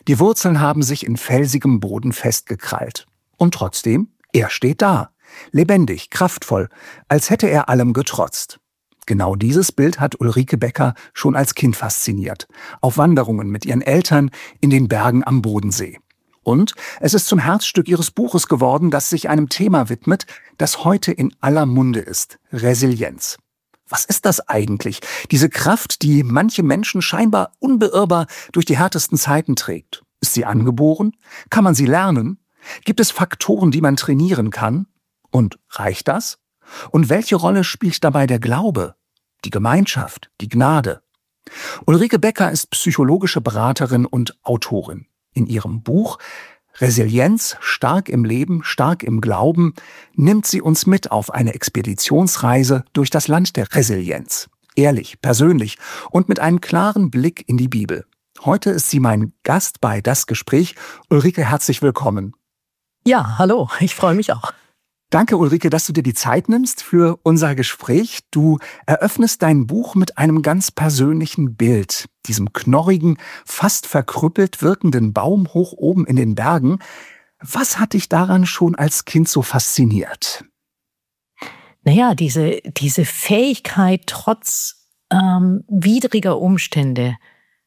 Die Wurzeln haben sich in felsigem Boden festgekrallt. Und trotzdem, er steht da. Lebendig, kraftvoll, als hätte er allem getrotzt. Genau dieses Bild hat Ulrike Becker schon als Kind fasziniert. Auf Wanderungen mit ihren Eltern in den Bergen am Bodensee. Und es ist zum Herzstück ihres Buches geworden, das sich einem Thema widmet, das heute in aller Munde ist: Resilienz. Was ist das eigentlich? Diese Kraft, die manche Menschen scheinbar unbeirrbar durch die härtesten Zeiten trägt. Ist sie angeboren? Kann man sie lernen? Gibt es Faktoren, die man trainieren kann? Und reicht das? Und welche Rolle spielt dabei der Glaube, die Gemeinschaft, die Gnade? Ulrike Becker ist psychologische Beraterin und Autorin. In ihrem Buch Resilienz, stark im Leben, stark im Glauben, nimmt sie uns mit auf eine Expeditionsreise durch das Land der Resilienz. Ehrlich, persönlich und mit einem klaren Blick in die Bibel. Heute ist sie mein Gast bei Das Gespräch. Ulrike, herzlich willkommen. Ja, hallo, ich freue mich auch. Danke, Ulrike, dass du dir die Zeit nimmst für unser Gespräch. Du eröffnest dein Buch mit einem ganz persönlichen Bild, diesem knorrigen, fast verkrüppelt wirkenden Baum hoch oben in den Bergen. Was hat dich daran schon als Kind so fasziniert? Naja, diese Fähigkeit, trotz widriger Umstände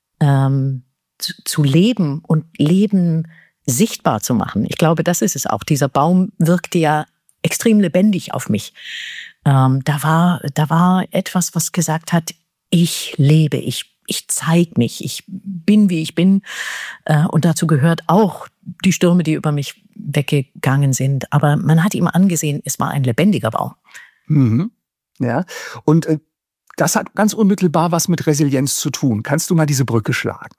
zu leben und Leben sichtbar zu machen. Ich glaube, das ist es auch. Dieser Baum wirkte ja extrem lebendig auf mich. Da war etwas, was gesagt hat, ich lebe, ich zeige mich, ich bin, wie ich bin. Und dazu gehört auch die Stürme, die über mich weggegangen sind. Aber man hat ihm angesehen, es war ein lebendiger Baum. Mhm. Ja, und das hat ganz unmittelbar was mit Resilienz zu tun. Kannst du mal diese Brücke schlagen?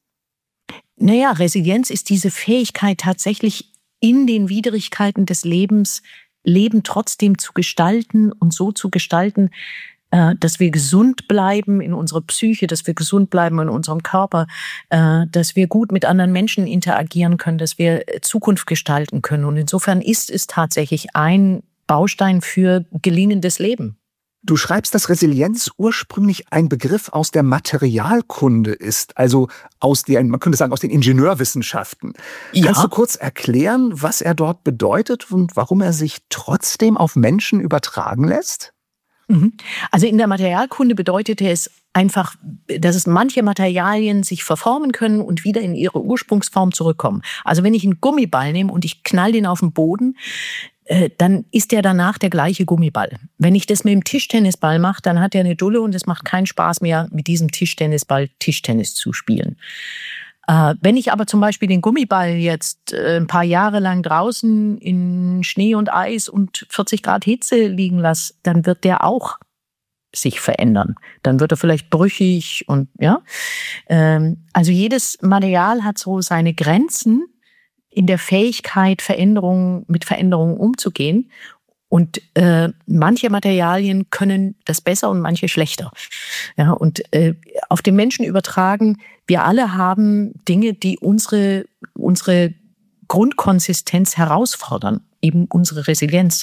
Naja, Resilienz ist diese Fähigkeit, tatsächlich in den Widrigkeiten des Lebens Leben trotzdem zu gestalten und so zu gestalten, dass wir gesund bleiben in unserer Psyche, dass wir gesund bleiben in unserem Körper, dass wir gut mit anderen Menschen interagieren können, dass wir Zukunft gestalten können. Und insofern ist es tatsächlich ein Baustein für gelingendes Leben. Du schreibst, dass Resilienz ursprünglich ein Begriff aus der Materialkunde ist, also man könnte sagen, aus den Ingenieurwissenschaften. Ja. Kannst du kurz erklären, was er dort bedeutet und warum er sich trotzdem auf Menschen übertragen lässt? Also in der Materialkunde bedeutete es einfach, dass es manche Materialien sich verformen können und wieder in ihre Ursprungsform zurückkommen. Also wenn ich einen Gummiball nehme und ich knall den auf den Boden, dann ist der danach der gleiche Gummiball. Wenn ich das mit dem Tischtennisball mache, dann hat er eine Dulle und es macht keinen Spaß mehr, mit diesem Tischtennisball Tischtennis zu spielen. Wenn ich aber zum Beispiel den Gummiball jetzt ein paar Jahre lang draußen in Schnee und Eis und 40 Grad Hitze liegen lasse, dann wird der auch sich verändern. Dann wird er vielleicht brüchig und ja. Also jedes Material hat so seine Grenzen in der Fähigkeit, mit Veränderungen umzugehen. Und manche Materialien können das besser und manche schlechter. Ja, und auf den Menschen übertragen, wir alle haben Dinge, die unsere Grundkonsistenz herausfordern, eben unsere Resilienz.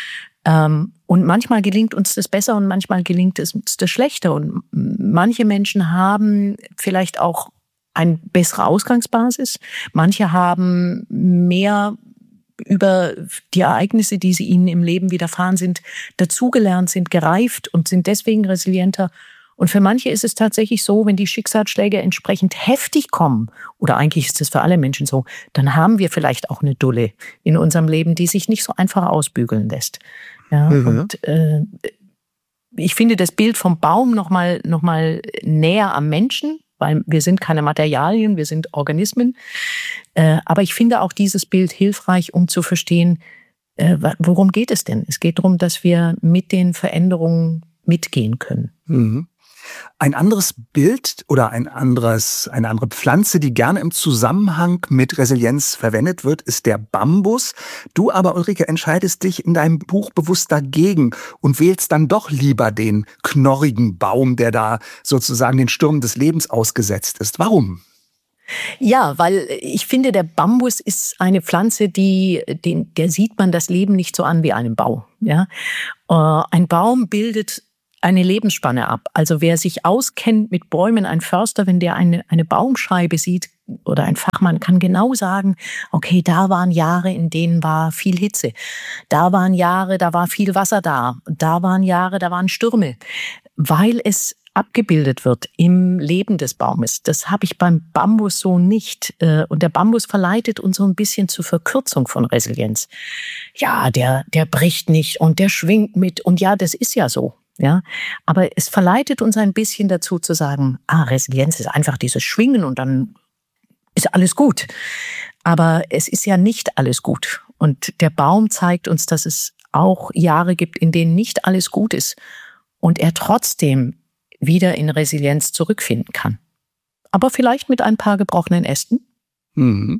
Und manchmal gelingt uns das besser und manchmal gelingt es uns das schlechter. Und manche Menschen haben vielleicht auch eine bessere Ausgangsbasis. Manche haben mehr über die Ereignisse, die sie ihnen im Leben widerfahren sind, dazugelernt, sind gereift und sind deswegen resilienter. Und für manche ist es tatsächlich so, wenn die Schicksalsschläge entsprechend heftig kommen, oder eigentlich ist es für alle Menschen so, dann haben wir vielleicht auch eine Dulle in unserem Leben, die sich nicht so einfach ausbügeln lässt. Ja, und ich finde das Bild vom Baum noch mal näher am Menschen, weil wir sind keine Materialien, wir sind Organismen. Aber ich finde auch dieses Bild hilfreich, um zu verstehen, worum geht es denn? Es geht darum, dass wir mit den Veränderungen mitgehen können. Mhm. Ein anderes Bild oder eine andere Pflanze, die gerne im Zusammenhang mit Resilienz verwendet wird, ist der Bambus. Du aber, Ulrike, entscheidest dich in deinem Buch bewusst dagegen und wählst dann doch lieber den knorrigen Baum, der da sozusagen den Stürmen des Lebens ausgesetzt ist. Warum? Ja, weil ich finde, der Bambus ist eine Pflanze, der sieht man das Leben nicht so an wie einen Baum. Ja? Ein Baum bildet eine Lebensspanne ab. Also wer sich auskennt mit Bäumen, ein Förster, wenn der eine Baumscheibe sieht oder ein Fachmann, kann genau sagen, okay, da waren Jahre, in denen war viel Hitze. Da waren Jahre, da war viel Wasser da. Da waren Jahre, da waren Stürme. Weil es abgebildet wird im Leben des Baumes. Das habe ich beim Bambus so nicht. Und der Bambus verleitet uns so ein bisschen zur Verkürzung von Resilienz. Ja, der bricht nicht und der schwingt mit. Und ja, das ist ja so. Ja, aber es verleitet uns ein bisschen dazu zu sagen, Resilienz ist einfach dieses Schwingen und dann ist alles gut. Aber es ist ja nicht alles gut. Und der Baum zeigt uns, dass es auch Jahre gibt, in denen nicht alles gut ist. Und er trotzdem wieder in Resilienz zurückfinden kann. Aber vielleicht mit ein paar gebrochenen Ästen. Mhm.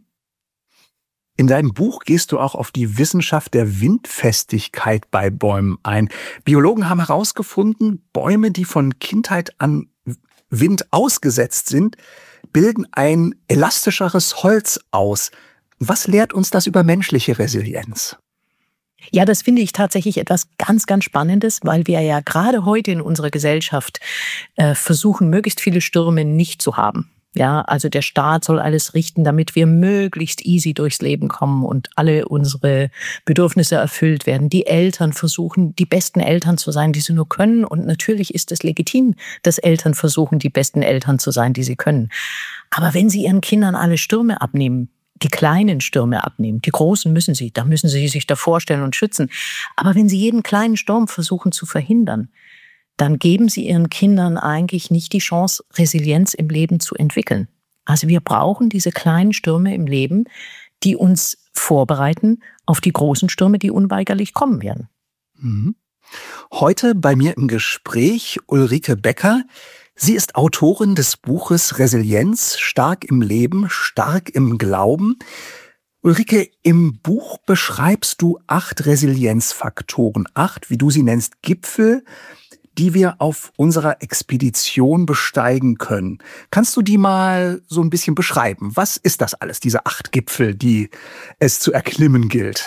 In deinem Buch gehst du auch auf die Wissenschaft der Windfestigkeit bei Bäumen ein. Biologen haben herausgefunden, Bäume, die von Kindheit an Wind ausgesetzt sind, bilden ein elastischeres Holz aus. Was lehrt uns das über menschliche Resilienz? Ja, das finde ich tatsächlich etwas ganz, ganz Spannendes, weil wir ja gerade heute in unserer Gesellschaft versuchen, möglichst viele Stürme nicht zu haben. Ja, also der Staat soll alles richten, damit wir möglichst easy durchs Leben kommen und alle unsere Bedürfnisse erfüllt werden. Die Eltern versuchen, die besten Eltern zu sein, die sie nur können. Und natürlich ist es legitim, dass Eltern versuchen, die besten Eltern zu sein, die sie können. Aber wenn sie ihren Kindern alle Stürme abnehmen, die kleinen Stürme abnehmen, die großen da müssen sie sich davor stellen und schützen. Aber wenn sie jeden kleinen Sturm versuchen zu verhindern, dann geben sie ihren Kindern eigentlich nicht die Chance, Resilienz im Leben zu entwickeln. Also wir brauchen diese kleinen Stürme im Leben, die uns vorbereiten auf die großen Stürme, die unweigerlich kommen werden. Mhm. Heute bei mir im Gespräch Ulrike Becker. Sie ist Autorin des Buches Resilienz, stark im Leben, stark im Glauben. Ulrike, im Buch beschreibst du 8 Resilienzfaktoren, 8, wie du sie nennst, Gipfel, die wir auf unserer Expedition besteigen können. Kannst du die mal so ein bisschen beschreiben? Was ist das alles, diese 8 Gipfel, die es zu erklimmen gilt?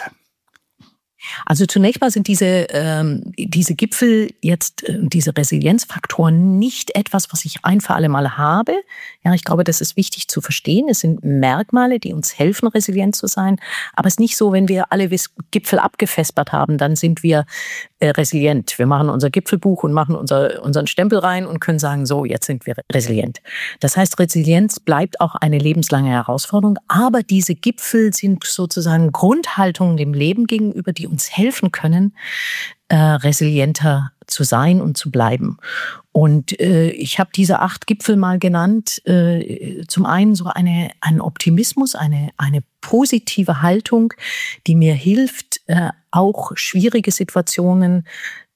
Also zunächst mal sind diese Gipfel jetzt, diese Resilienzfaktoren nicht etwas, was ich ein für alle Mal habe. Ja, ich glaube, das ist wichtig zu verstehen. Es sind Merkmale, die uns helfen, resilient zu sein. Aber es ist nicht so, wenn wir alle Gipfel abgefespert haben, dann sind wir resilient. Wir machen unser Gipfelbuch und machen unseren Stempel rein und können sagen, so, jetzt sind wir resilient. Das heißt, Resilienz bleibt auch eine lebenslange Herausforderung. Aber diese Gipfel sind sozusagen Grundhaltungen dem Leben gegenüber, die uns helfen können, resilienter zu sein und zu bleiben. Und ich habe diese 8 Gipfel mal genannt. Zum einen so einen Optimismus, eine positive Haltung, die mir hilft, auch schwierige Situationen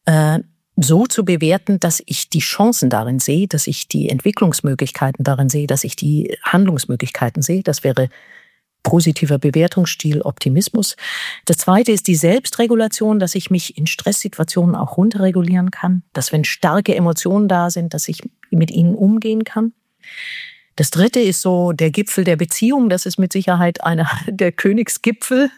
so zu bewerten, dass ich die Chancen darin sehe, dass ich die Entwicklungsmöglichkeiten darin sehe, dass ich die Handlungsmöglichkeiten sehe. Das wäre positiver Bewertungsstil, Optimismus. Das zweite ist die Selbstregulation, dass ich mich in Stresssituationen auch runterregulieren kann, dass wenn starke Emotionen da sind, dass ich mit ihnen umgehen kann. Das dritte ist so der Gipfel der Beziehung. Das ist mit Sicherheit einer der Königsgipfel,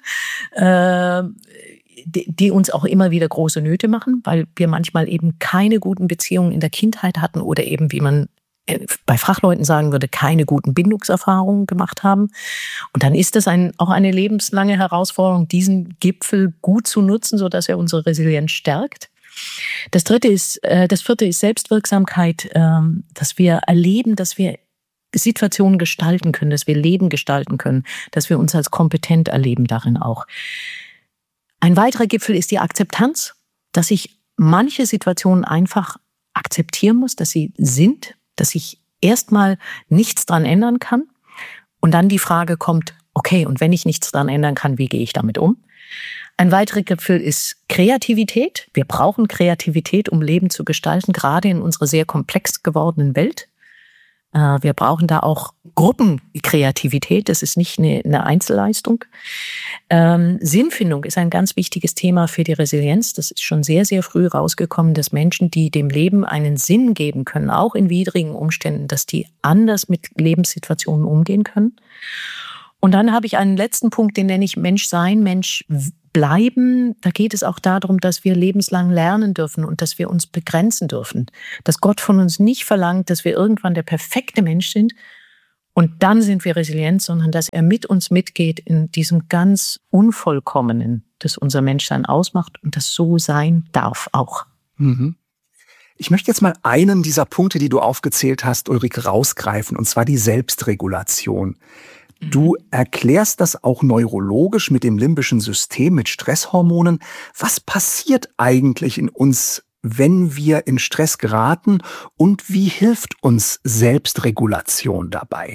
die uns auch immer wieder große Nöte machen, weil wir manchmal eben keine guten Beziehungen in der Kindheit hatten oder eben, wie man bei Fachleuten sagen würde, keine guten Bindungserfahrungen gemacht haben. Und dann ist es auch eine lebenslange Herausforderung, diesen Gipfel gut zu nutzen, sodass er unsere Resilienz stärkt. Das vierte ist Selbstwirksamkeit, dass wir erleben, dass wir Situationen gestalten können, dass wir Leben gestalten können, dass wir uns als kompetent erleben darin auch. Ein weiterer Gipfel ist die Akzeptanz, dass ich manche Situationen einfach akzeptieren muss, dass sie sind, dass ich erstmal nichts dran ändern kann. Und dann die Frage kommt, okay, und wenn ich nichts dran ändern kann, wie gehe ich damit um? Ein weiterer Gipfel ist Kreativität. Wir brauchen Kreativität, um Leben zu gestalten, gerade in unserer sehr komplex gewordenen Welt. Wir brauchen da auch Gruppenkreativität. Das ist nicht eine Einzelleistung. Sinnfindung ist ein ganz wichtiges Thema für die Resilienz. Das ist schon sehr, sehr früh rausgekommen, dass Menschen, die dem Leben einen Sinn geben können, auch in widrigen Umständen, dass die anders mit Lebenssituationen umgehen können. Und dann habe ich einen letzten Punkt, den nenne ich Mensch sein, Mensch bleiben, da geht es auch darum, dass wir lebenslang lernen dürfen und dass wir uns begrenzen dürfen. Dass Gott von uns nicht verlangt, dass wir irgendwann der perfekte Mensch sind und dann sind wir resilient, sondern dass er mit uns mitgeht in diesem ganz Unvollkommenen, das unser Menschsein ausmacht und das so sein darf auch. Mhm. Ich möchte jetzt mal einen dieser Punkte, die du aufgezählt hast, Ulrike, rausgreifen, und zwar die Selbstregulation. Du erklärst das auch neurologisch mit dem limbischen System, mit Stresshormonen. Was passiert eigentlich in uns, wenn wir in Stress geraten, und wie hilft uns Selbstregulation dabei?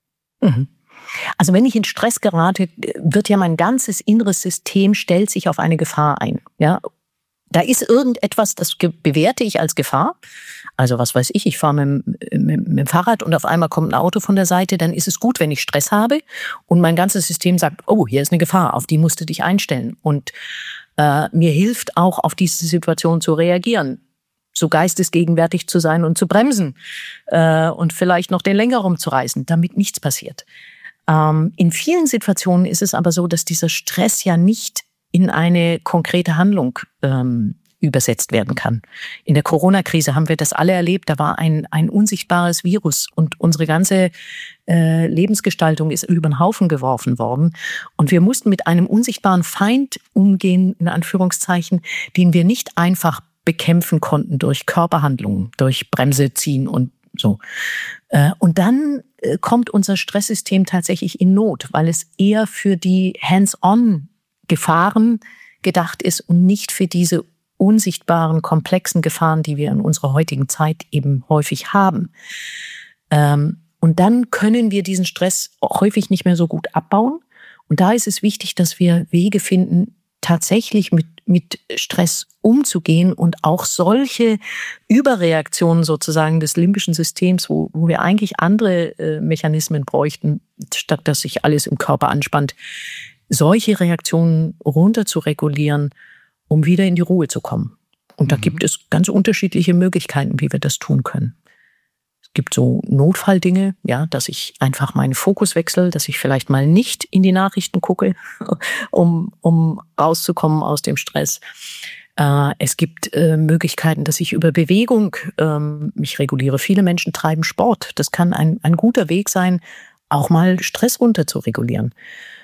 Also wenn ich in Stress gerate, wird ja mein ganzes inneres System stellt sich auf eine Gefahr ein. Ja? Da ist irgendetwas, das bewerte ich als Gefahr. Also was weiß ich fahre mit dem Fahrrad und auf einmal kommt ein Auto von der Seite, dann ist es gut, wenn ich Stress habe und mein ganzes System sagt, oh, hier ist eine Gefahr, auf die musst du dich einstellen. Und mir hilft auch, auf diese Situation zu reagieren, so geistesgegenwärtig zu sein und zu bremsen und vielleicht noch den Lenker rumzureißen, damit nichts passiert. In vielen Situationen ist es aber so, dass dieser Stress ja nicht in eine konkrete Handlung übersetzt werden kann. In der Corona-Krise haben wir das alle erlebt. Da war ein unsichtbares Virus und unsere ganze Lebensgestaltung ist über den Haufen geworfen worden. Und wir mussten mit einem unsichtbaren Feind umgehen, in Anführungszeichen, den wir nicht einfach bekämpfen konnten durch Körperhandlungen, durch Bremse ziehen und so. Und dann kommt unser Stresssystem tatsächlich in Not, weil es eher für die Hands-on-Gefahren gedacht ist und nicht für diese unsichtbaren, komplexen Gefahren, die wir in unserer heutigen Zeit eben häufig haben. Und dann können wir diesen Stress häufig nicht mehr so gut abbauen. Und da ist es wichtig, dass wir Wege finden, tatsächlich mit Stress umzugehen und auch solche Überreaktionen sozusagen des limbischen Systems, wo wir eigentlich andere Mechanismen bräuchten, statt dass sich alles im Körper anspannt, solche Reaktionen runter zu regulieren, um wieder in die Ruhe zu kommen. Und da gibt es ganz unterschiedliche Möglichkeiten, wie wir das tun können. Es gibt so Notfalldinge, ja, dass ich einfach meinen Fokus wechsle, dass ich vielleicht mal nicht in die Nachrichten gucke, um rauszukommen aus dem Stress. Es gibt Möglichkeiten, dass ich über Bewegung mich reguliere. Viele Menschen treiben Sport. Das kann ein guter Weg sein, auch mal Stress runter zu regulieren.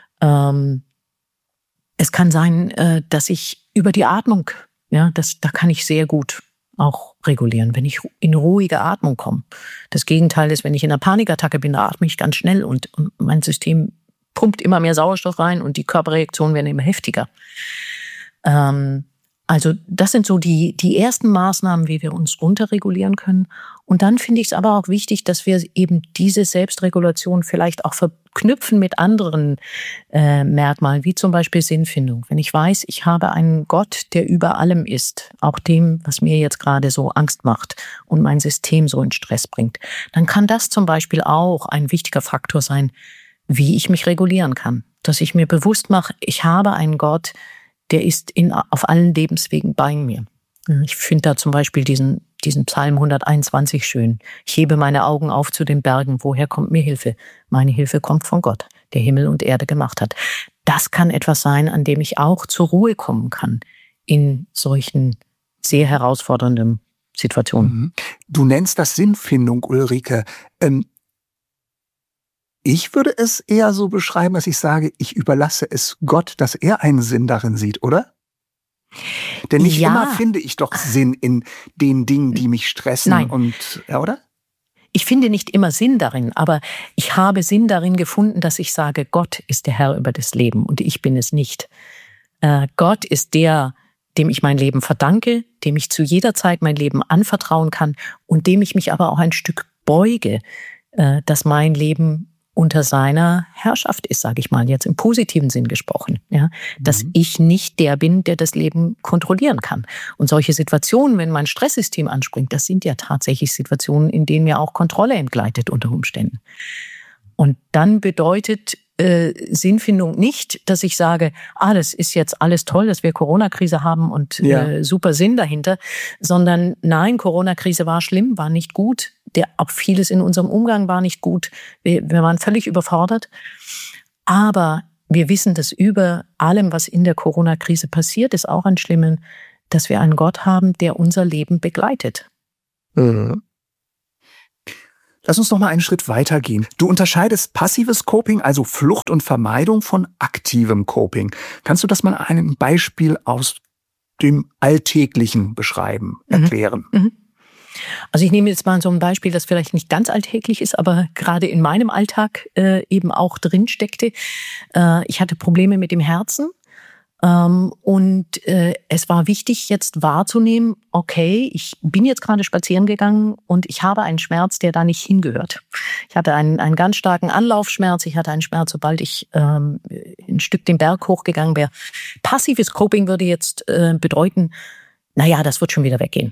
Es kann sein, dass ich über die Atmung, ja, da kann ich sehr gut auch regulieren, wenn ich in ruhige Atmung komme. Das Gegenteil ist, wenn ich in einer Panikattacke bin, da atme ich ganz schnell und mein System pumpt immer mehr Sauerstoff rein und die Körperreaktionen werden immer heftiger. Also das sind so die ersten Maßnahmen, wie wir uns runterregulieren können. Und dann finde ich es aber auch wichtig, dass wir eben diese Selbstregulation vielleicht auch verknüpfen mit anderen Merkmalen, wie zum Beispiel Sinnfindung. Wenn ich weiß, ich habe einen Gott, der über allem ist, auch dem, was mir jetzt gerade so Angst macht und mein System so in Stress bringt, dann kann das zum Beispiel auch ein wichtiger Faktor sein, wie ich mich regulieren kann. Dass ich mir bewusst mache, ich habe einen Gott, der ist auf allen Lebenswegen bei mir. Ich finde da zum Beispiel diesen Psalm 121 schön. Ich hebe meine Augen auf zu den Bergen. Woher kommt mir Hilfe? Meine Hilfe kommt von Gott, der Himmel und Erde gemacht hat. Das kann etwas sein, an dem ich auch zur Ruhe kommen kann in solchen sehr herausfordernden Situationen. Du nennst das Sinnfindung, Ulrike. Ich würde es eher so beschreiben, dass ich sage, ich überlasse es Gott, dass er einen Sinn darin sieht, oder? Denn nicht immer finde ich doch Sinn in den Dingen, die mich stressen. Nein. Und, ja, oder? Ich finde nicht immer Sinn darin, aber ich habe Sinn darin gefunden, dass ich sage, Gott ist der Herr über das Leben und ich bin es nicht. Gott ist der, dem ich mein Leben verdanke, dem ich zu jeder Zeit mein Leben anvertrauen kann und dem ich mich aber auch ein Stück beuge, dass mein Leben unter seiner Herrschaft ist, sage ich mal, jetzt im positiven Sinn gesprochen, ja, dass ich nicht der bin, der das Leben kontrollieren kann. Und solche Situationen, wenn mein Stresssystem anspringt, das sind ja tatsächlich Situationen, in denen mir auch Kontrolle entgleitet unter Umständen. Und dann bedeutet Sinnfindung nicht, dass ich sage, das ist jetzt alles toll, dass wir Corona-Krise haben und super Sinn dahinter, sondern nein, Corona-Krise war schlimm, war nicht gut. Auch vieles in unserem Umgang war nicht gut. Wir waren völlig überfordert. Aber wir wissen, dass über allem, was in der Corona-Krise passiert, ist auch ein Schlimmen, dass wir einen Gott haben, der unser Leben begleitet. Mhm. Lass uns noch mal einen Schritt weiter gehen. Du unterscheidest passives Coping, also Flucht und Vermeidung, von aktivem Coping. Kannst du das mal an einem Beispiel aus dem Alltäglichen beschreiben, erklären? Also ich nehme jetzt mal so ein Beispiel, das vielleicht nicht ganz alltäglich ist, aber gerade in meinem Alltag eben auch drin steckte. Ich hatte Probleme mit dem Herzen. Und es war wichtig, jetzt wahrzunehmen, okay, ich bin jetzt gerade spazieren gegangen und ich habe einen Schmerz, der da nicht hingehört. Ich hatte einen ganz starken Anlaufschmerz, ich hatte einen Schmerz, sobald ich ein Stück den Berg hochgegangen wäre. Passives Coping würde jetzt bedeuten, naja, das wird schon wieder weggehen.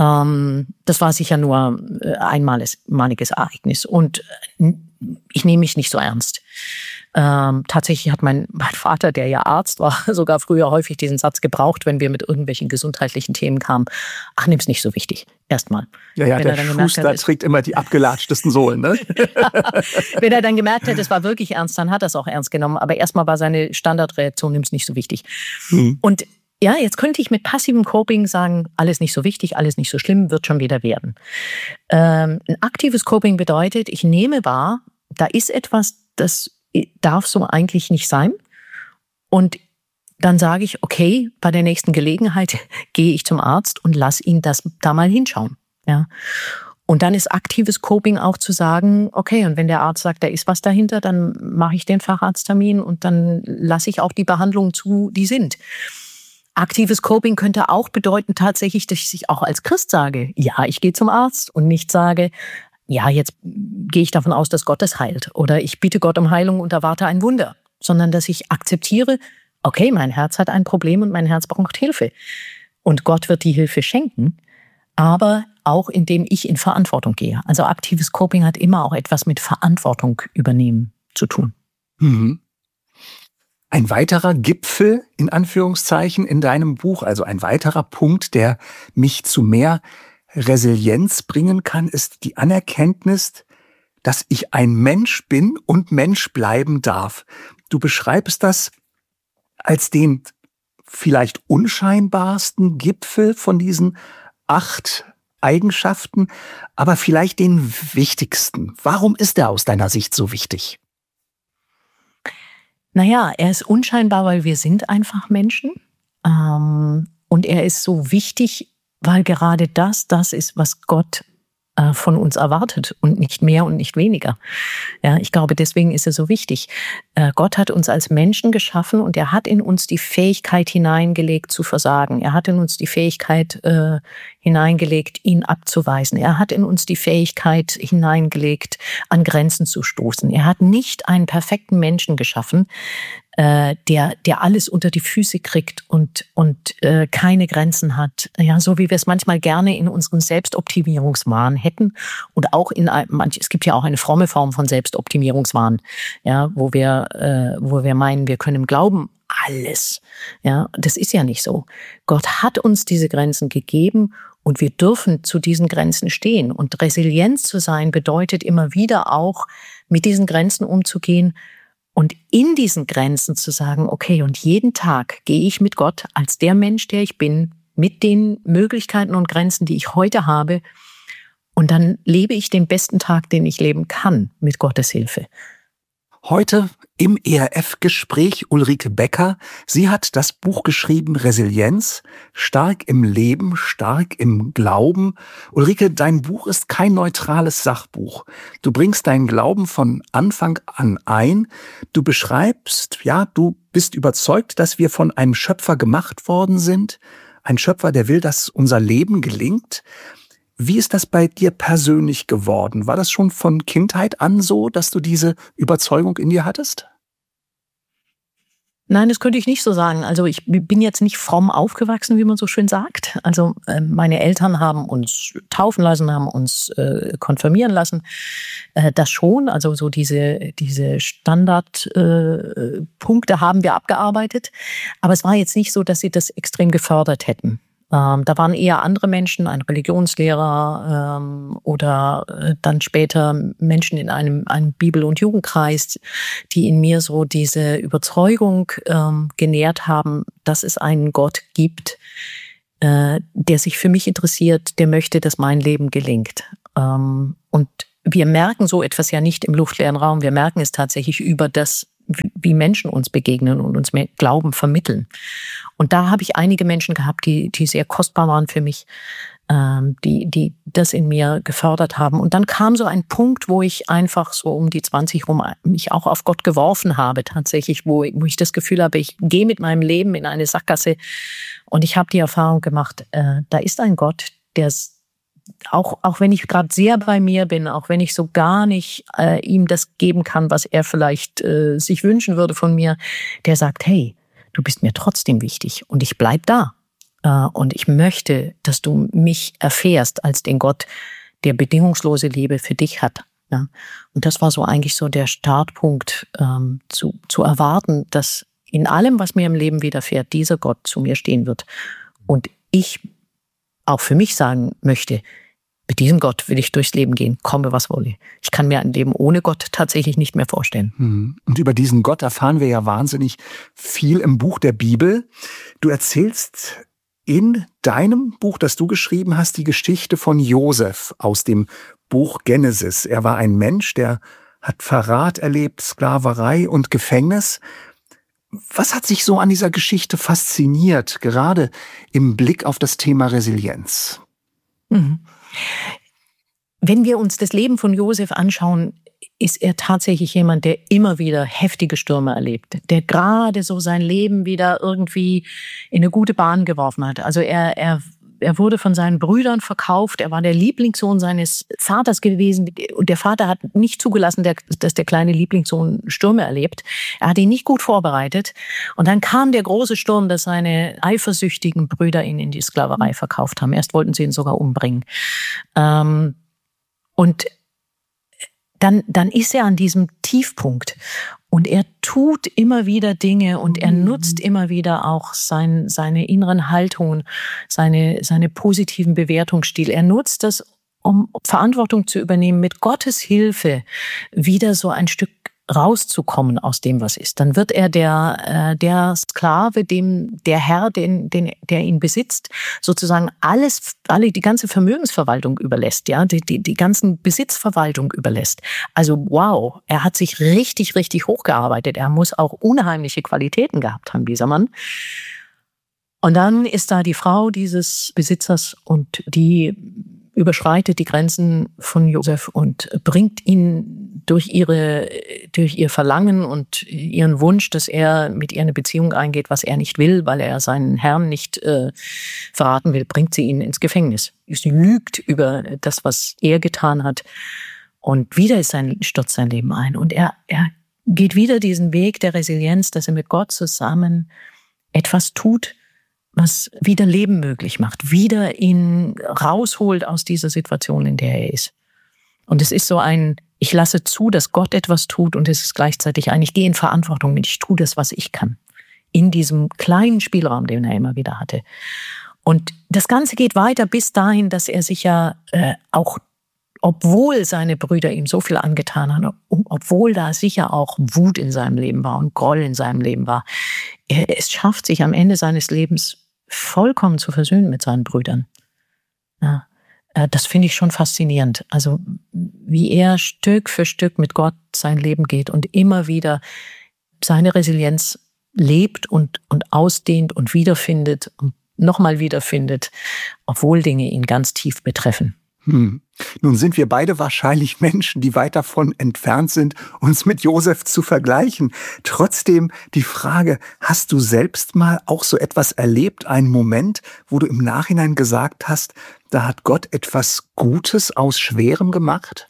Das war sicher nur einmaliges Ereignis und ich nehme mich nicht so ernst. Tatsächlich hat mein Vater, der ja Arzt war, sogar früher häufig diesen Satz gebraucht, wenn wir mit irgendwelchen gesundheitlichen Themen kamen. Ach, nimm's nicht so wichtig. Erstmal. Ja, der Schuster trägt immer die abgelatschtesten Sohlen, ne? Wenn er dann gemerkt hat, es war wirklich ernst, dann hat er es auch ernst genommen. Aber erstmal war seine Standardreaktion, nimm's nicht so wichtig. Und ja, jetzt könnte ich mit passivem Coping sagen, alles nicht so wichtig, alles nicht so schlimm, wird schon wieder werden. Ein aktives Coping bedeutet, ich nehme wahr, da ist etwas, das darf so eigentlich nicht sein. Und dann sage ich, okay, bei der nächsten Gelegenheit gehe ich zum Arzt und lass ihn das da mal hinschauen. Ja. Und dann ist aktives Coping auch zu sagen, okay, und wenn der Arzt sagt, da ist was dahinter, dann mache ich den Facharzttermin und dann lasse ich auch die Behandlungen zu, die sind. Aktives Coping könnte auch bedeuten tatsächlich, dass ich auch als Christ sage, ja, ich gehe zum Arzt und nicht sage, ja, jetzt gehe ich davon aus, dass Gott es heilt oder ich bitte Gott um Heilung und erwarte ein Wunder, sondern dass ich akzeptiere, okay, mein Herz hat ein Problem und mein Herz braucht Hilfe und Gott wird die Hilfe schenken, aber auch indem ich in Verantwortung gehe. Also aktives Coping hat immer auch etwas mit Verantwortung übernehmen zu tun. Mhm. Ein weiterer Gipfel, in Anführungszeichen, in deinem Buch, also ein weiterer Punkt, der mich zu mehr Resilienz bringen kann, ist die Anerkenntnis, dass ich ein Mensch bin und Mensch bleiben darf. Du beschreibst das als den vielleicht unscheinbarsten Gipfel von diesen 8 Eigenschaften, aber vielleicht den wichtigsten. Warum ist er aus deiner Sicht so wichtig? Naja, er ist unscheinbar, weil wir sind einfach Menschen. Und er ist so wichtig, weil gerade das ist, was Gott von uns erwartet und nicht mehr und nicht weniger. Ja, ich glaube, deswegen ist er so wichtig. Gott hat uns als Menschen geschaffen und er hat in uns die Fähigkeit hineingelegt zu versagen. Er hat in uns die Fähigkeit hineingelegt, ihn abzuweisen. Er hat in uns die Fähigkeit hineingelegt, an Grenzen zu stoßen. Er hat nicht einen perfekten Menschen geschaffen, der alles unter die Füße kriegt und keine Grenzen hat. Ja, so wie wir es manchmal gerne in unserem Selbstoptimierungswahn hätten und auch es gibt ja auch eine fromme Form von Selbstoptimierungswahn, ja, wo wir meinen, wir können im Glauben alles. Ja, das ist ja nicht so. Gott hat uns diese Grenzen gegeben und wir dürfen zu diesen Grenzen stehen. Und Resilienz zu sein bedeutet immer wieder auch, mit diesen Grenzen umzugehen und in diesen Grenzen zu sagen, okay, und jeden Tag gehe ich mit Gott als der Mensch, der ich bin, mit den Möglichkeiten und Grenzen, die ich heute habe. Und dann lebe ich den besten Tag, den ich leben kann, mit Gottes Hilfe. Heute im ERF-Gespräch Ulrike Becker. Sie hat das Buch geschrieben, Resilienz, stark im Leben, stark im Glauben. Ulrike, dein Buch ist kein neutrales Sachbuch. Du bringst deinen Glauben von Anfang an ein. Du beschreibst, ja, du bist überzeugt, dass wir von einem Schöpfer gemacht worden sind. Ein Schöpfer, der will, dass unser Leben gelingt. Wie ist das bei dir persönlich geworden? War das schon von Kindheit an so, dass du diese Überzeugung in dir hattest? Nein, das könnte ich nicht so sagen. Also ich bin jetzt nicht fromm aufgewachsen, wie man so schön sagt. Also meine Eltern haben uns taufen lassen, haben uns konfirmieren lassen. Das schon, also so diese Standardpunkte haben wir abgearbeitet. Aber es war jetzt nicht so, dass sie das extrem gefördert hätten. Da waren eher andere Menschen, ein Religionslehrer oder dann später Menschen in einem Bibel- und Jugendkreis, die in mir so diese Überzeugung genährt haben, dass es einen Gott gibt, der sich für mich interessiert, der möchte, dass mein Leben gelingt. Und wir merken so etwas ja nicht im luftleeren Raum, wir merken es tatsächlich über das, wie Menschen uns begegnen und uns Glauben vermitteln. Und da habe ich einige Menschen gehabt, die sehr kostbar waren für mich, die das in mir gefördert haben. Und dann kam so ein Punkt, wo ich einfach so um die 20 rum mich auch auf Gott geworfen habe, tatsächlich, wo ich das Gefühl habe, ich gehe mit meinem Leben in eine Sackgasse und ich habe die Erfahrung gemacht, da ist ein Gott, der auch wenn ich gerade sehr bei mir bin, auch wenn ich so gar nicht ihm das geben kann, was er vielleicht sich wünschen würde von mir, der sagt, hey, du bist mir trotzdem wichtig und ich bleib da. Und ich möchte, dass du mich erfährst als den Gott, der bedingungslose Liebe für dich hat. Ja? Und das war so eigentlich so der Startpunkt, zu erwarten, dass in allem, was mir im Leben widerfährt, dieser Gott zu mir stehen wird. Und ich auch für mich sagen möchte, mit diesem Gott will ich durchs Leben gehen, komme was wolle. Ich kann mir ein Leben ohne Gott tatsächlich nicht mehr vorstellen. Und über diesen Gott erfahren wir ja wahnsinnig viel im Buch der Bibel. Du erzählst in deinem Buch, das du geschrieben hast, die Geschichte von Josef aus dem Buch Genesis. Er war ein Mensch, der hat Verrat erlebt, Sklaverei und Gefängnis. Was hat sich so an dieser Geschichte fasziniert, gerade im Blick auf das Thema Resilienz? Wenn wir uns das Leben von Josef anschauen, ist er tatsächlich jemand, der immer wieder heftige Stürme erlebt, der gerade so sein Leben wieder irgendwie in eine gute Bahn geworfen hat. Also er wurde von seinen Brüdern verkauft, er war der Lieblingssohn seines Vaters gewesen und der Vater hat nicht zugelassen, dass der kleine Lieblingssohn Stürme erlebt. Er hat ihn nicht gut vorbereitet und dann kam der große Sturm, dass seine eifersüchtigen Brüder ihn in die Sklaverei verkauft haben. Erst wollten sie ihn sogar umbringen. Und dann ist er an diesem Tiefpunkt und er tut immer wieder Dinge und er nutzt immer wieder auch seine inneren Haltungen, seine positiven Bewertungsstil. Er nutzt das, um Verantwortung zu übernehmen, mit Gottes Hilfe wieder so ein Stück rauszukommen aus dem, was ist. Dann wird er der Sklave, dem der Herr, der ihn besitzt, sozusagen die ganze Vermögensverwaltung überlässt, ja, die ganzen Besitzverwaltung überlässt. Also wow, er hat sich richtig, richtig hochgearbeitet. Er muss auch unheimliche Qualitäten gehabt haben, dieser Mann. Und dann ist da die Frau dieses Besitzers und die überschreitet die Grenzen von Josef und bringt ihn durch ihr Verlangen und ihren Wunsch, dass er mit ihr eine Beziehung eingeht, was er nicht will, weil er seinen Herrn nicht verraten will, bringt sie ihn ins Gefängnis. Sie lügt über das, was er getan hat. Und wieder stürzt sein Leben ein. Und er geht wieder diesen Weg der Resilienz, dass er mit Gott zusammen etwas tut, was wieder Leben möglich macht, wieder ihn rausholt aus dieser Situation, in der er ist. Und es ist so ich lasse zu, dass Gott etwas tut und es ist gleichzeitig ich gehe in Verantwortung mit, ich tue das, was ich kann. In diesem kleinen Spielraum, den er immer wieder hatte. Und das Ganze geht weiter bis dahin, dass er sich ja auch, obwohl seine Brüder ihm so viel angetan haben, obwohl da sicher auch Wut in seinem Leben war und Groll in seinem Leben war, es schafft sich am Ende seines Lebens vollkommen zu versöhnen mit seinen Brüdern. Ja, das finde ich schon faszinierend. Also wie er Stück für Stück mit Gott sein Leben geht und immer wieder seine Resilienz lebt und ausdehnt und wiederfindet und nochmal wiederfindet, obwohl Dinge ihn ganz tief betreffen. Nun sind wir beide wahrscheinlich Menschen, die weit davon entfernt sind, uns mit Josef zu vergleichen. Trotzdem die Frage, hast du selbst mal auch so etwas erlebt, einen Moment, wo du im Nachhinein gesagt hast, da hat Gott etwas Gutes aus Schwerem gemacht?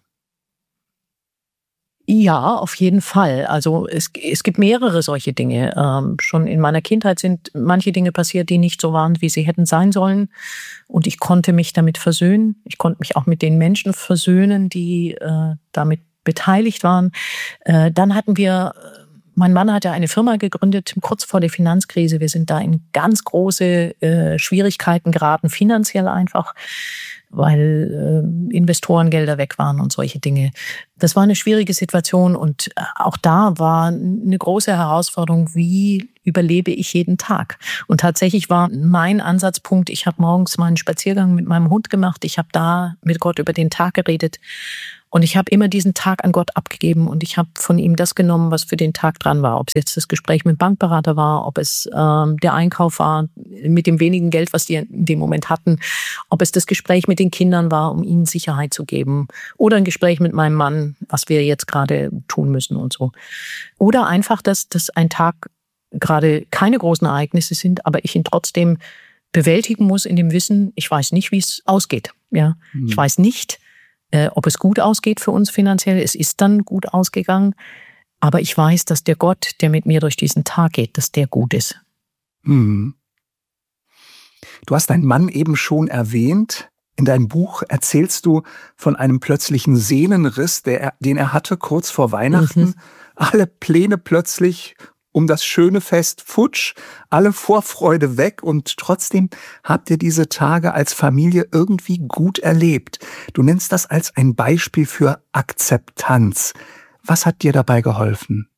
Ja, auf jeden Fall. Also es gibt mehrere solche Dinge. Schon in meiner Kindheit sind manche Dinge passiert, die nicht so waren, wie sie hätten sein sollen. Und ich konnte mich damit versöhnen. Ich konnte mich auch mit den Menschen versöhnen, die damit beteiligt waren. Dann hatten wir Mein Mann hatte eine Firma gegründet, kurz vor der Finanzkrise. Wir sind da in ganz große Schwierigkeiten geraten, finanziell einfach, weil Investorengelder weg waren und solche Dinge. Das war eine schwierige Situation und auch da war eine große Herausforderung, wie überlebe ich jeden Tag. Und tatsächlich war mein Ansatzpunkt, ich habe morgens mal einen Spaziergang mit meinem Hund gemacht, ich habe da mit Gott über den Tag geredet. Und ich habe immer diesen Tag an Gott abgegeben und ich habe von ihm das genommen, was für den Tag dran war. Ob es jetzt das Gespräch mit dem Bankberater war, ob es der Einkauf war mit dem wenigen Geld, was die in dem Moment hatten, ob es das Gespräch mit den Kindern war, um ihnen Sicherheit zu geben, oder ein Gespräch mit meinem Mann, was wir jetzt gerade tun müssen und so. Oder einfach, dass ein Tag gerade keine großen Ereignisse sind, aber ich ihn trotzdem bewältigen muss in dem Wissen, ich weiß nicht, wie es ausgeht. Ja, ich weiß nicht, ob es gut ausgeht für uns finanziell. Es ist dann gut ausgegangen. Aber ich weiß, dass der Gott, der mit mir durch diesen Tag geht, dass der gut ist. Du hast deinen Mann eben schon erwähnt. In deinem Buch erzählst du von einem plötzlichen Seelenriss, den er hatte kurz vor Weihnachten. Alle Pläne plötzlich um das schöne Fest futsch, alle Vorfreude weg und trotzdem habt ihr diese Tage als Familie irgendwie gut erlebt. Du nennst das als ein Beispiel für Akzeptanz. Was hat dir dabei geholfen?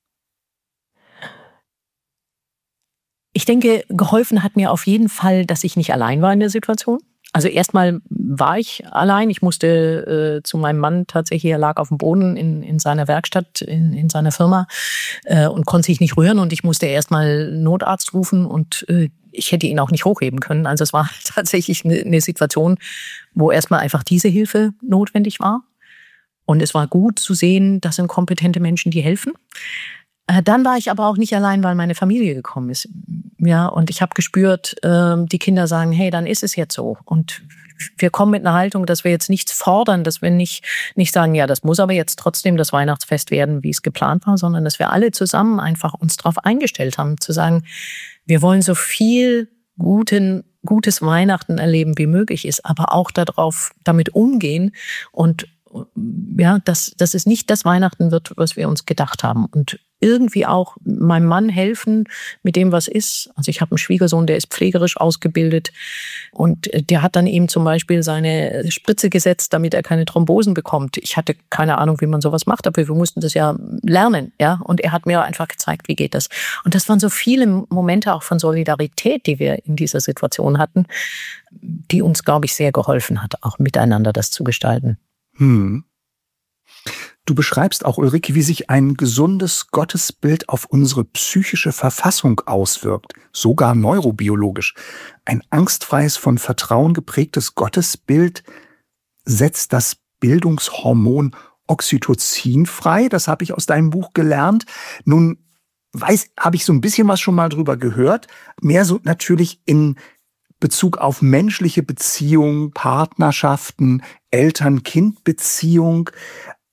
Ich denke, geholfen hat mir auf jeden Fall, dass ich nicht allein war in der Situation. Also erstmal war ich allein. Ich musste zu meinem Mann tatsächlich, er lag auf dem Boden in seiner Werkstatt, in seiner Firma und konnte sich nicht rühren. Und ich musste erstmal Notarzt rufen und ich hätte ihn auch nicht hochheben können. Also es war tatsächlich eine Situation, wo erstmal einfach diese Hilfe notwendig war. Und es war gut zu sehen, das sind kompetente Menschen, die helfen. Dann war ich aber auch nicht allein, weil meine Familie gekommen ist. Ja, und ich habe gespürt, die Kinder sagen, hey, dann ist es jetzt so. Und wir kommen mit einer Haltung, dass wir jetzt nichts fordern, dass wir nicht sagen, ja, das muss aber jetzt trotzdem das Weihnachtsfest werden, wie es geplant war, sondern dass wir alle zusammen einfach uns darauf eingestellt haben, zu sagen, wir wollen so viel gutes Weihnachten erleben, wie möglich ist, aber auch damit umgehen und ja, dass es nicht das Weihnachten wird, was wir uns gedacht haben. Und irgendwie auch meinem Mann helfen mit dem, was ist. Also ich habe einen Schwiegersohn, der ist pflegerisch ausgebildet und der hat dann eben zum Beispiel seine Spritze gesetzt, damit er keine Thrombosen bekommt. Ich hatte keine Ahnung, wie man sowas macht, aber wir mussten das ja lernen, ja. Und er hat mir einfach gezeigt, wie geht das. Und das waren so viele Momente auch von Solidarität, die wir in dieser Situation hatten, die uns, glaube ich, sehr geholfen hat, auch miteinander das zu gestalten. Du beschreibst auch, Ulrike, wie sich ein gesundes Gottesbild auf unsere psychische Verfassung auswirkt, sogar neurobiologisch. Ein angstfreies, von Vertrauen geprägtes Gottesbild setzt das Bildungshormon Oxytocin frei. Das habe ich aus deinem Buch gelernt. Nun habe ich so ein bisschen was schon mal drüber gehört. Mehr so natürlich in Bezug auf menschliche Beziehungen, Partnerschaften, Eltern-Kind-Beziehung.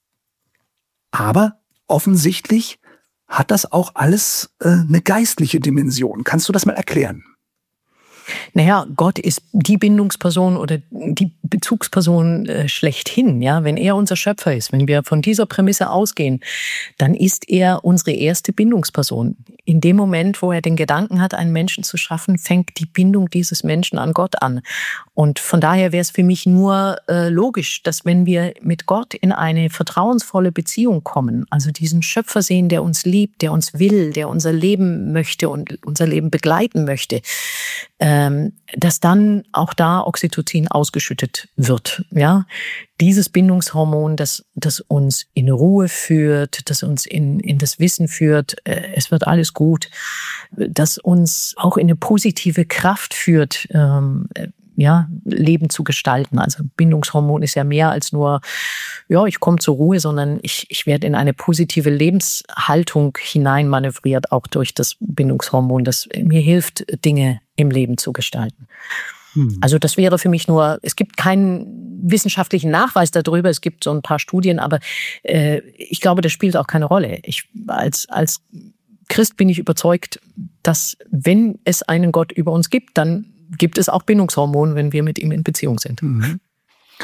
Aber offensichtlich hat das auch alles eine geistliche Dimension. Kannst du das mal erklären? Naja, Gott ist die Bindungsperson oder die Bezugsperson schlechthin. Ja? Wenn er unser Schöpfer ist, wenn wir von dieser Prämisse ausgehen, dann ist er unsere erste Bindungsperson. In dem Moment, wo er den Gedanken hat, einen Menschen zu schaffen, fängt die Bindung dieses Menschen an Gott an. Und von daher wäre es für mich nur logisch, dass wenn wir mit Gott in eine vertrauensvolle Beziehung kommen, also diesen Schöpfer sehen, der uns liebt, der uns will, der unser Leben möchte und unser Leben begleiten möchte, dass dann auch da Oxytocin ausgeschüttet wird. Ja? Dieses Bindungshormon, das uns in Ruhe führt, das uns in das Wissen führt, es wird alles gut, das uns auch in eine positive Kraft führt, Leben zu gestalten. Also Bindungshormon ist ja mehr als nur, ja, ich komme zur Ruhe, sondern ich werde in eine positive Lebenshaltung hineinmanövriert, auch durch das Bindungshormon, das mir hilft, Dinge im Leben zu gestalten. Also das wäre für mich nur, es gibt keinen wissenschaftlichen Nachweis darüber, es gibt so ein paar Studien, aber ich glaube, das spielt auch keine Rolle. Als Christ bin ich überzeugt, dass wenn es einen Gott über uns gibt, dann gibt es auch Bindungshormone, wenn wir mit ihm in Beziehung sind.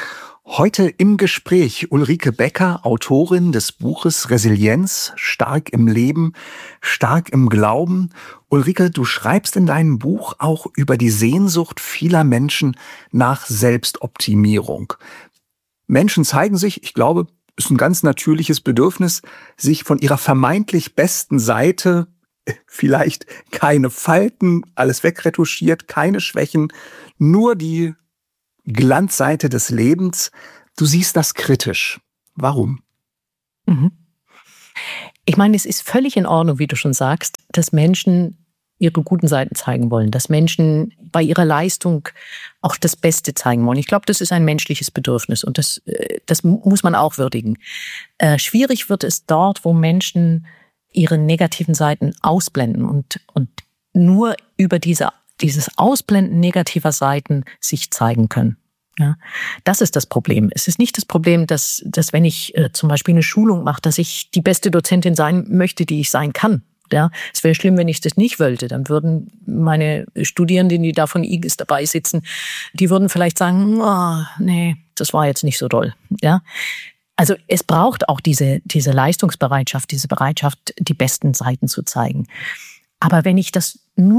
Heute im Gespräch Ulrike Becker, Autorin des Buches Resilienz, stark im Leben, stark im Glauben. Ulrike, du schreibst in deinem Buch auch über die Sehnsucht vieler Menschen nach Selbstoptimierung. Menschen zeigen sich, ich glaube, ist ein ganz natürliches Bedürfnis, sich von ihrer vermeintlich besten Seite, vielleicht keine Falten, alles wegretuschiert, keine Schwächen, nur die Glanzseite des Lebens. Du siehst das kritisch. Warum? Mhm. Ich meine, es ist völlig in Ordnung, wie du schon sagst, dass Menschen ihre guten Seiten zeigen wollen, dass Menschen bei ihrer Leistung auch das Beste zeigen wollen. Ich glaube, das ist ein menschliches Bedürfnis und das muss man auch würdigen. Schwierig wird es dort, wo Menschen ihre negativen Seiten ausblenden und nur über dieses Ausblenden negativer Seiten sich zeigen können. Ja, das ist das Problem. Es ist nicht das Problem, dass wenn ich zum Beispiel eine Schulung mache, dass ich die beste Dozentin sein möchte, die ich sein kann. Ja, es wäre schlimm, wenn ich das nicht wollte. Dann würden meine Studierenden, die da von IGES dabei sitzen, die würden vielleicht sagen, oh, nee, das war jetzt nicht so doll. Ja, also es braucht auch diese Leistungsbereitschaft, diese Bereitschaft, die besten Seiten zu zeigen. Aber wenn ich das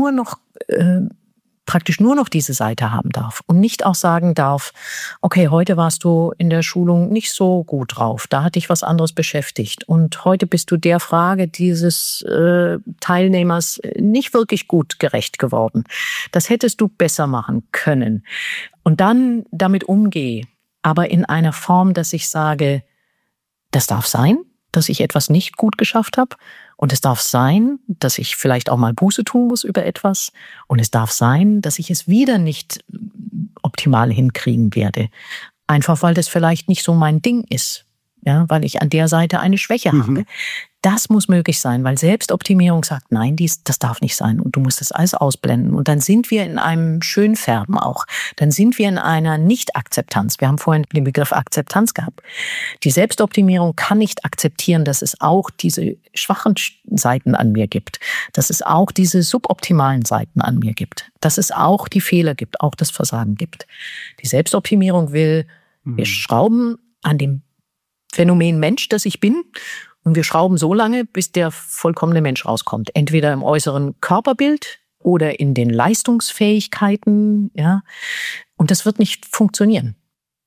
praktisch nur noch diese Seite haben darf und nicht auch sagen darf, okay, heute warst du in der Schulung nicht so gut drauf, da hat dich was anderes beschäftigt und heute bist du der Frage dieses Teilnehmers nicht wirklich gut gerecht geworden. Das hättest du besser machen können. Und dann damit umgehe, aber in einer Form, dass ich sage, das darf sein, dass ich etwas nicht gut geschafft habe. Und es darf sein, dass ich vielleicht auch mal Buße tun muss über etwas. Und es darf sein, dass ich es wieder nicht optimal hinkriegen werde. Einfach weil das vielleicht nicht so mein Ding ist. Ja, weil ich an der Seite eine Schwäche habe. Das muss möglich sein, weil Selbstoptimierung sagt, nein, das darf nicht sein und du musst das alles ausblenden. Und dann sind wir in einem Schönfärben auch. Dann sind wir in einer Nicht-Akzeptanz. Wir haben vorhin den Begriff Akzeptanz gehabt. Die Selbstoptimierung kann nicht akzeptieren, dass es auch diese schwachen Seiten an mir gibt. Dass es auch diese suboptimalen Seiten an mir gibt. Dass es auch die Fehler gibt, auch das Versagen gibt. Die Selbstoptimierung will, wir schrauben an dem Phänomen Mensch, das ich bin. Und wir schrauben so lange, bis der vollkommene Mensch rauskommt. Entweder im äußeren Körperbild oder in den Leistungsfähigkeiten. Ja. Und das wird nicht funktionieren.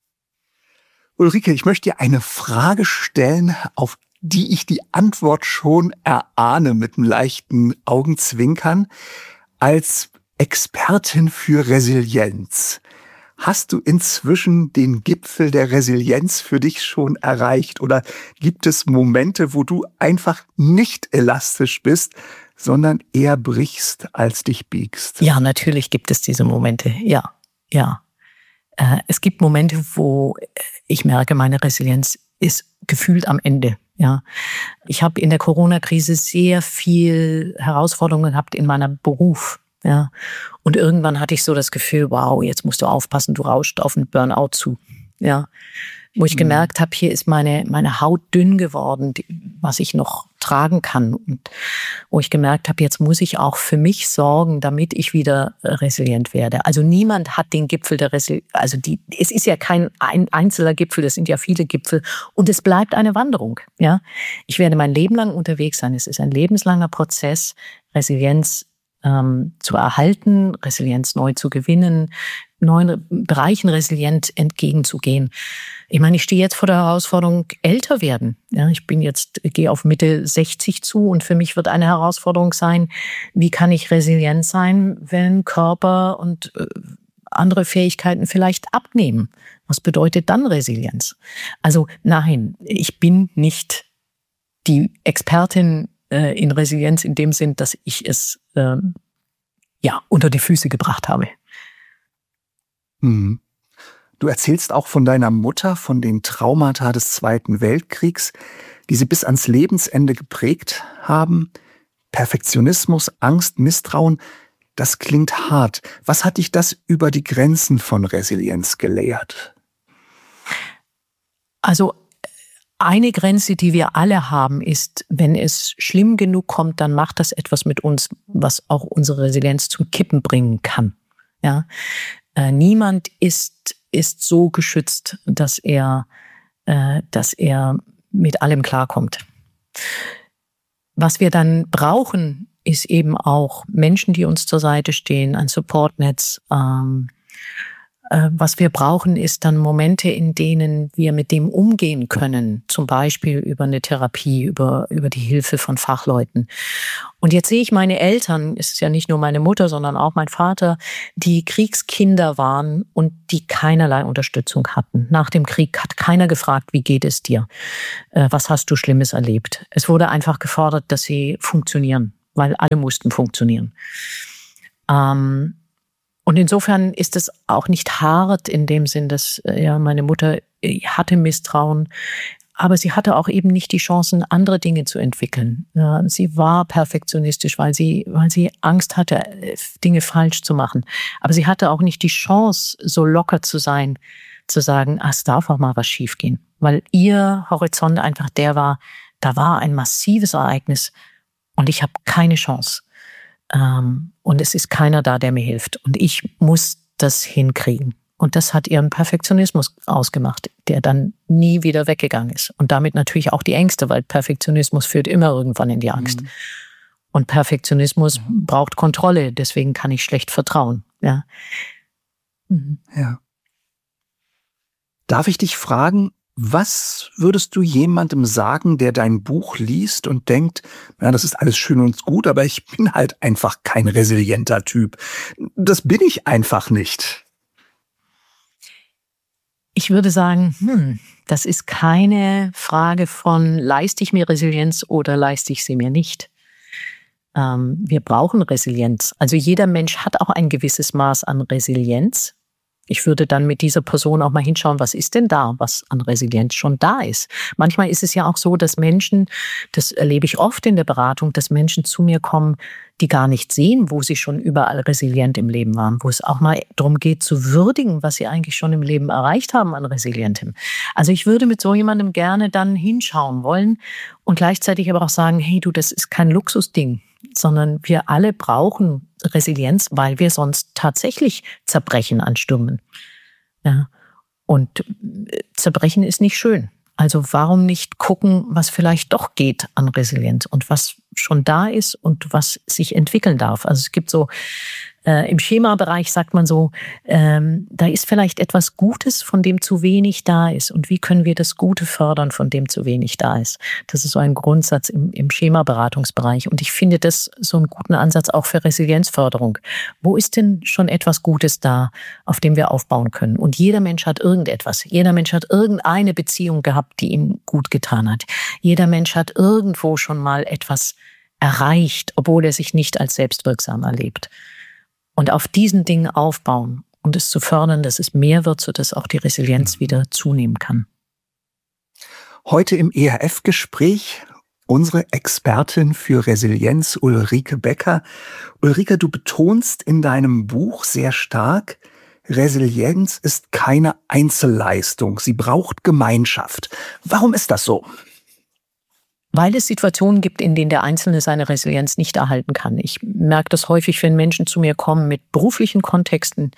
Ulrike, ich möchte dir eine Frage stellen, auf die ich die Antwort schon erahne mit einem leichten Augenzwinkern. Als Expertin für Resilienz, hast du inzwischen den Gipfel der Resilienz für dich schon erreicht? Oder gibt es Momente, wo du einfach nicht elastisch bist, sondern eher brichst, als dich biegst? Ja, natürlich gibt es diese Momente. Ja. Es gibt Momente, wo ich merke, meine Resilienz ist gefühlt am Ende. Ja. Ich habe in der Corona-Krise sehr viel Herausforderungen gehabt in meinem Beruf. Ja, und irgendwann hatte ich so das Gefühl, wow, jetzt musst du aufpassen, du rauscht auf einen Burnout zu. Ja, wo ich gemerkt habe, hier ist meine Haut dünn geworden, was ich noch tragen kann. Und wo ich gemerkt habe, jetzt muss ich auch für mich sorgen, damit ich wieder resilient werde. Also niemand hat den Gipfel der Resilienz, es ist ja kein einzelner Gipfel, das sind ja viele Gipfel und es bleibt eine Wanderung. Ja, ich werde mein Leben lang unterwegs sein. Es ist ein lebenslanger Prozess, Resilienz zu erhalten, Resilienz neu zu gewinnen, neuen Bereichen resilient entgegenzugehen. Ich meine, ich stehe jetzt vor der Herausforderung, älter werden. Ja, gehe auf Mitte 60 zu und für mich wird eine Herausforderung sein, wie kann ich resilient sein, wenn Körper und andere Fähigkeiten vielleicht abnehmen? Was bedeutet dann Resilienz? Also nein, ich bin nicht die Expertin in Resilienz in dem Sinn, dass ich es unter die Füße gebracht habe. Du erzählst auch von deiner Mutter, von den Traumata des Zweiten Weltkriegs, die sie bis ans Lebensende geprägt haben. Perfektionismus, Angst, Misstrauen, das klingt hart. Was hat dich das über die Grenzen von Resilienz gelehrt? Also eine Grenze, die wir alle haben, ist, wenn es schlimm genug kommt, dann macht das etwas mit uns, was auch unsere Resilienz zum Kippen bringen kann. Ja? Niemand ist ist so geschützt, dass er mit allem klarkommt. Was wir dann brauchen, ist eben auch Menschen, die uns zur Seite stehen, ein Supportnetz. Was wir brauchen, ist dann Momente, in denen wir mit dem umgehen können, zum Beispiel über eine Therapie, über die Hilfe von Fachleuten. Und jetzt sehe ich meine Eltern, es ist ja nicht nur meine Mutter, sondern auch mein Vater, die Kriegskinder waren und die keinerlei Unterstützung hatten. Nach dem Krieg hat keiner gefragt, wie geht es dir? Was hast du Schlimmes erlebt? Es wurde einfach gefordert, dass sie funktionieren, weil alle mussten funktionieren. Und insofern ist es auch nicht hart in dem Sinn, dass meine Mutter hatte Misstrauen, aber sie hatte auch eben nicht die Chancen, andere Dinge zu entwickeln. Ja, sie war perfektionistisch, weil sie Angst hatte, Dinge falsch zu machen. Aber sie hatte auch nicht die Chance, so locker zu sein, zu sagen, es darf auch mal was schiefgehen. Weil ihr Horizont einfach da war ein massives Ereignis und ich habe keine Chance. Und es ist keiner da, der mir hilft. Und ich muss das hinkriegen. Und das hat ihren Perfektionismus ausgemacht, der dann nie wieder weggegangen ist. Und damit natürlich auch die Ängste, weil Perfektionismus führt immer irgendwann in die Angst. Und Perfektionismus braucht Kontrolle, deswegen kann ich schlecht vertrauen. Ja. Ja. Darf ich dich fragen, was würdest du jemandem sagen, der dein Buch liest und denkt, ja, das ist alles schön und gut, aber ich bin halt einfach kein resilienter Typ. Das bin ich einfach nicht. Ich würde sagen, das ist keine Frage von, leiste ich mir Resilienz oder leiste ich sie mir nicht. Wir brauchen Resilienz. Also jeder Mensch hat auch ein gewisses Maß an Resilienz. Ich würde dann mit dieser Person auch mal hinschauen, was ist denn da, was an Resilienz schon da ist. Manchmal ist es ja auch so, dass Menschen, das erlebe ich oft in der Beratung, dass Menschen zu mir kommen, die gar nicht sehen, wo sie schon überall resilient im Leben waren, wo es auch mal darum geht, zu würdigen, was sie eigentlich schon im Leben erreicht haben an Resilientem. Also ich würde mit so jemandem gerne dann hinschauen wollen und gleichzeitig aber auch sagen, hey du, das ist kein Luxusding, sondern wir alle brauchen Resilienz, weil wir sonst tatsächlich zerbrechen an Stürmen. Ja. Und zerbrechen ist nicht schön. Also warum nicht gucken, was vielleicht doch geht an Resilienz und was schon da ist und was sich entwickeln darf. Also es gibt so, im Schema-Bereich sagt man so, da ist vielleicht etwas Gutes, von dem zu wenig da ist. Und wie können wir das Gute fördern, von dem zu wenig da ist? Das ist so ein Grundsatz im Schema-Beratungsbereich. Und ich finde das so einen guten Ansatz auch für Resilienzförderung. Wo ist denn schon etwas Gutes da, auf dem wir aufbauen können? Und jeder Mensch hat irgendetwas. Jeder Mensch hat irgendeine Beziehung gehabt, die ihm gut getan hat. Jeder Mensch hat irgendwo schon mal etwas erreicht, obwohl er sich nicht als selbstwirksam erlebt. Und auf diesen Dingen aufbauen und es zu fördern, dass es mehr wird, sodass auch die Resilienz wieder zunehmen kann. Heute im ERF-Gespräch unsere Expertin für Resilienz, Ulrike Becker. Ulrike, du betonst in deinem Buch sehr stark, Resilienz ist keine Einzelleistung, sie braucht Gemeinschaft. Warum ist das so? Weil es Situationen gibt, in denen der Einzelne seine Resilienz nicht erhalten kann. Ich merke das häufig, wenn Menschen zu mir kommen mit beruflichen Kontexten.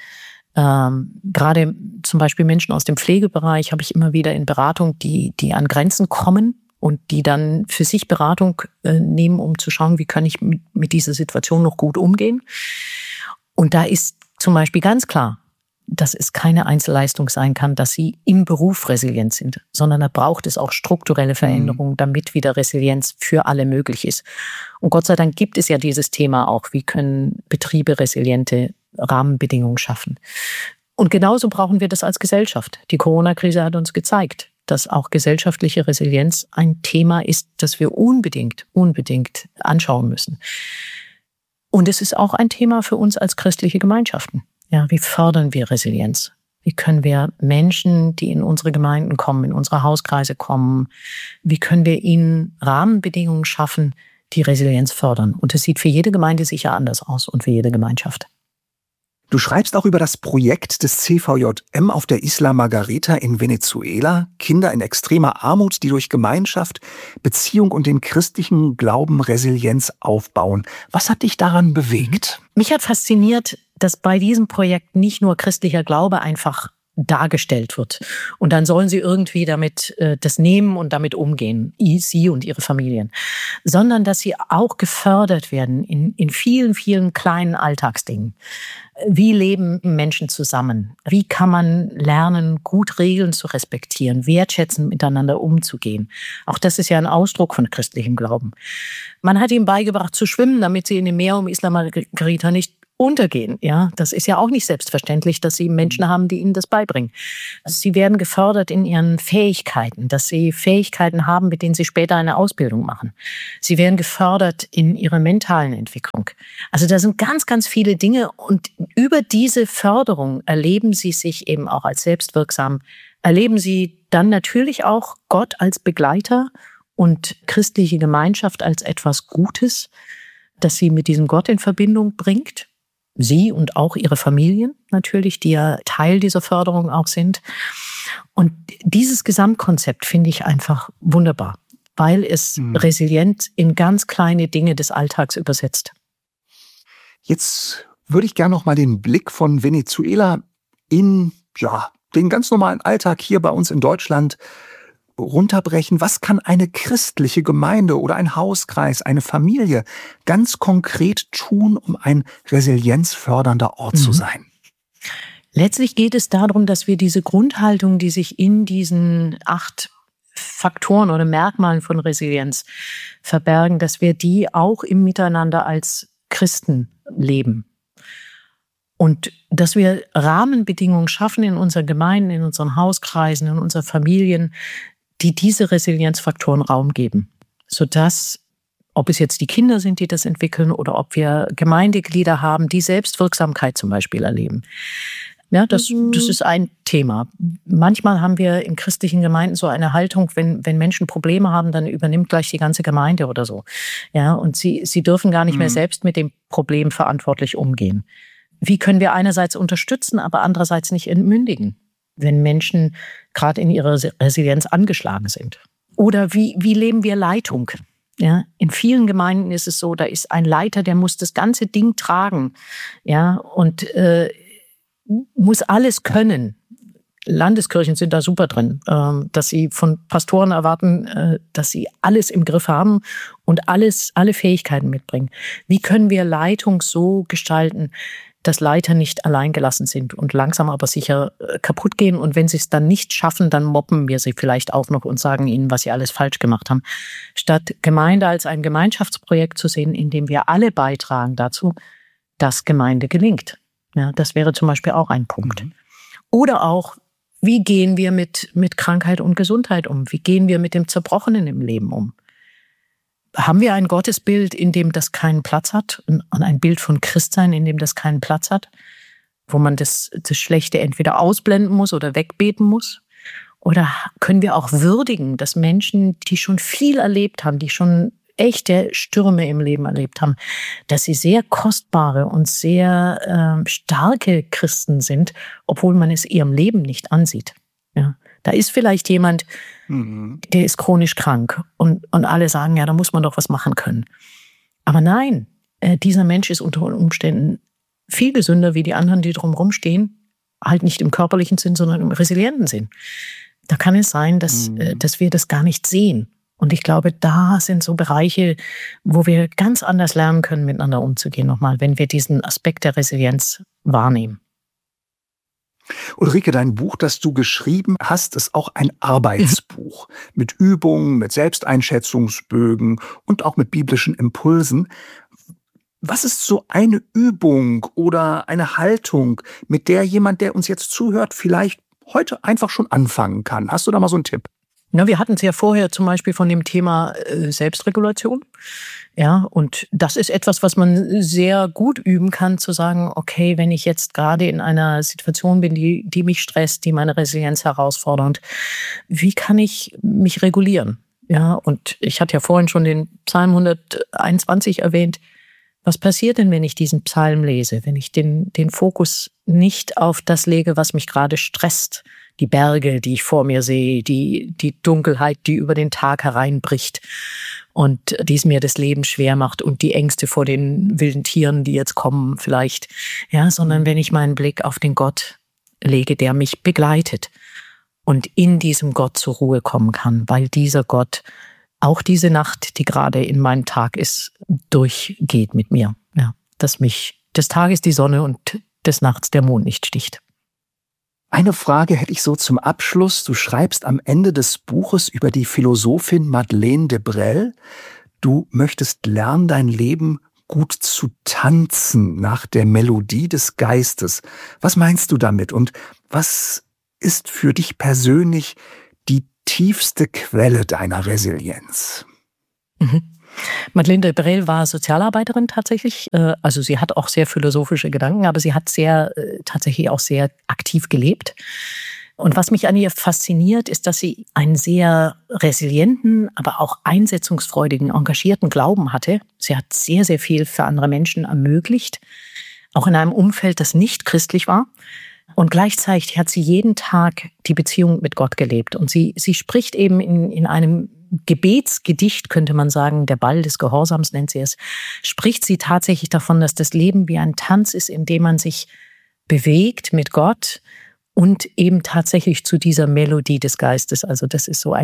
Gerade zum Beispiel Menschen aus dem Pflegebereich habe ich immer wieder in Beratung, die an Grenzen kommen und die dann für sich Beratung nehmen, um zu schauen, wie kann ich mit dieser Situation noch gut umgehen. Und da ist zum Beispiel ganz klar, dass es keine Einzelleistung sein kann, dass sie im Beruf resilient sind, sondern da braucht es auch strukturelle Veränderungen, damit wieder Resilienz für alle möglich ist. Und Gott sei Dank gibt es ja dieses Thema auch, wie können Betriebe resiliente Rahmenbedingungen schaffen. Und genauso brauchen wir das als Gesellschaft. Die Corona-Krise hat uns gezeigt, dass auch gesellschaftliche Resilienz ein Thema ist, das wir unbedingt anschauen müssen. Und es ist auch ein Thema für uns als christliche Gemeinschaften. Ja, wie fördern wir Resilienz? Wie können wir Menschen, die in unsere Gemeinden kommen, in unsere Hauskreise kommen, wie können wir ihnen Rahmenbedingungen schaffen, die Resilienz fördern? Und das sieht für jede Gemeinde sicher anders aus und für jede Gemeinschaft. Du schreibst auch über das Projekt des CVJM auf der Isla Margarita in Venezuela, Kinder in extremer Armut, die durch Gemeinschaft, Beziehung und den christlichen Glauben Resilienz aufbauen. Was hat dich daran bewegt? Mich hat fasziniert, dass bei diesem Projekt nicht nur christlicher Glaube einfach dargestellt wird. Und dann sollen sie irgendwie damit das nehmen und damit umgehen, sie und ihre Familien. Sondern dass sie auch gefördert werden in vielen, vielen kleinen Alltagsdingen. Wie leben Menschen zusammen? Wie kann man lernen, gut Regeln zu respektieren, wertschätzend miteinander umzugehen? Auch das ist ja ein Ausdruck von christlichem Glauben. Man hat ihnen beigebracht zu schwimmen, damit sie in dem Meer um Isla Margarita nicht untergehen. Ja, das ist ja auch nicht selbstverständlich, dass sie Menschen haben, die ihnen das beibringen. Also sie werden gefördert in ihren Fähigkeiten, dass sie Fähigkeiten haben, mit denen sie später eine Ausbildung machen. Sie werden gefördert in ihrer mentalen Entwicklung. Also da sind ganz, ganz viele Dinge und über diese Förderung erleben sie sich eben auch als selbstwirksam, erleben sie dann natürlich auch Gott als Begleiter und christliche Gemeinschaft als etwas Gutes, das sie mit diesem Gott in Verbindung bringt. Sie und auch ihre Familien natürlich, die ja Teil dieser Förderung auch sind. Und dieses Gesamtkonzept finde ich einfach wunderbar, weil es resilient in ganz kleine Dinge des Alltags übersetzt. Jetzt würde ich gerne noch mal den Blick von Venezuela in den ganz normalen Alltag hier bei uns in Deutschland runterbrechen. Was kann eine christliche Gemeinde oder ein Hauskreis, eine Familie ganz konkret tun, um ein resilienzfördernder Ort zu sein? Letztlich geht es darum, dass wir diese Grundhaltung, die sich in diesen 8 Faktoren oder Merkmalen von Resilienz verbergen, dass wir die auch im Miteinander als Christen leben. Und dass wir Rahmenbedingungen schaffen in unseren Gemeinden, in unseren Hauskreisen, in unseren Familien, die diese Resilienzfaktoren Raum geben, sodass, ob es jetzt die Kinder sind, die das entwickeln, oder ob wir Gemeindeglieder haben, die Selbstwirksamkeit zum Beispiel erleben. Ja, das ist ein Thema. Manchmal haben wir in christlichen Gemeinden so eine Haltung, wenn Menschen Probleme haben, dann übernimmt gleich die ganze Gemeinde oder so. Ja, und sie dürfen gar nicht mehr selbst mit dem Problem verantwortlich umgehen. Wie können wir einerseits unterstützen, aber andererseits nicht entmündigen, wenn Menschen gerade in ihrer Resilienz angeschlagen sind? Oder wie leben wir Leitung? Ja, in vielen Gemeinden ist es so, da ist ein Leiter, der muss das ganze Ding tragen, ja, und muss alles können. Landeskirchen sind da super drin, dass sie von Pastoren erwarten, dass sie alles im Griff haben und alle Fähigkeiten mitbringen. Wie können wir Leitung so gestalten, dass Leiter nicht alleingelassen sind und langsam aber sicher kaputt gehen. Und wenn sie es dann nicht schaffen, dann mobben wir sie vielleicht auch noch und sagen ihnen, was sie alles falsch gemacht haben. Statt Gemeinde als ein Gemeinschaftsprojekt zu sehen, in dem wir alle beitragen dazu, dass Gemeinde gelingt. Ja, das wäre zum Beispiel auch ein Punkt. Oder auch, wie gehen wir mit Krankheit und Gesundheit um? Wie gehen wir mit dem Zerbrochenen im Leben um? Haben wir ein Gottesbild, in dem das keinen Platz hat? Und ein Bild von Christsein, in dem das keinen Platz hat? Wo man das Schlechte entweder ausblenden muss oder wegbeten muss? Oder können wir auch würdigen, dass Menschen, die schon viel erlebt haben, die schon echte Stürme im Leben erlebt haben, dass sie sehr kostbare und sehr starke Christen sind, obwohl man es ihrem Leben nicht ansieht. Ja. Da ist vielleicht jemand, der ist chronisch krank und alle sagen, ja, da muss man doch was machen können. Aber nein, dieser Mensch ist unter Umständen viel gesünder wie die anderen, die drumherum stehen, halt nicht im körperlichen Sinn, sondern im resilienten Sinn. Da kann es sein, dass wir das gar nicht sehen. Und ich glaube, da sind so Bereiche, wo wir ganz anders lernen können, miteinander umzugehen nochmal, wenn wir diesen Aspekt der Resilienz wahrnehmen. Ulrike, dein Buch, das du geschrieben hast, ist auch ein Arbeitsbuch mit Übungen, mit Selbsteinschätzungsbögen und auch mit biblischen Impulsen. Was ist so eine Übung oder eine Haltung, mit der jemand, der uns jetzt zuhört, vielleicht heute einfach schon anfangen kann? Hast du da mal so einen Tipp? Ja, wir hatten es ja vorher zum Beispiel von dem Thema Selbstregulation. Ja, und das ist etwas, was man sehr gut üben kann, zu sagen, okay, wenn ich jetzt gerade in einer Situation bin, die mich stresst, die meine Resilienz herausfordert, wie kann ich mich regulieren? Ja, und ich hatte ja vorhin schon den Psalm 121 erwähnt. Was passiert denn, wenn ich diesen Psalm lese, wenn ich den Fokus nicht auf das lege, was mich gerade stresst? Die Berge, die ich vor mir sehe, die Dunkelheit, die über den Tag hereinbricht und die es mir das Leben schwer macht und die Ängste vor den wilden Tieren, die jetzt kommen vielleicht. Ja, sondern wenn ich meinen Blick auf den Gott lege, der mich begleitet und in diesem Gott zur Ruhe kommen kann, weil dieser Gott auch diese Nacht, die gerade in meinem Tag ist, durchgeht mit mir. Ja, dass mich des Tages die Sonne und des Nachts der Mond nicht sticht. Eine Frage hätte ich so zum Abschluss. Du schreibst am Ende des Buches über die Philosophin Madeleine de Brel. Du möchtest lernen, dein Leben gut zu tanzen nach der Melodie des Geistes. Was meinst du damit und was ist für dich persönlich die tiefste Quelle deiner Resilienz? Madeleine de Brel war Sozialarbeiterin tatsächlich. Also sie hat auch sehr philosophische Gedanken, aber sie hat tatsächlich auch sehr aktiv gelebt. Und was mich an ihr fasziniert, ist, dass sie einen sehr resilienten, aber auch einsetzungsfreudigen, engagierten Glauben hatte. Sie hat sehr, sehr viel für andere Menschen ermöglicht, auch in einem Umfeld, das nicht christlich war. Und gleichzeitig hat sie jeden Tag die Beziehung mit Gott gelebt. Und sie spricht eben in einem Gebetsgedicht, könnte man sagen, der Ball des Gehorsams nennt sie es, spricht sie tatsächlich davon, dass das Leben wie ein Tanz ist, in dem man sich bewegt mit Gott und eben tatsächlich zu dieser Melodie des Geistes. Also das ist so